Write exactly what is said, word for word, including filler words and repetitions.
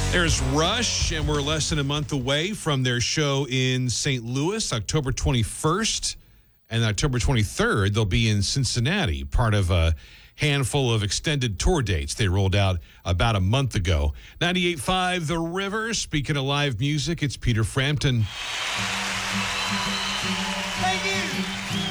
There's Rush, and we're less than a month away from their show in Saint Louis, October twenty-first and October twenty-third. They'll be in Cincinnati, part of a handful of extended tour dates they rolled out about a month ago. ninety-eight point five The River. Speaking of live music, it's Peter Frampton. Thank you.